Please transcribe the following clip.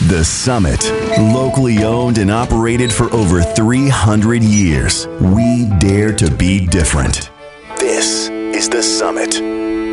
The Summit. Locally owned and operated for over 300 years. We dare to be different. This is The Summit.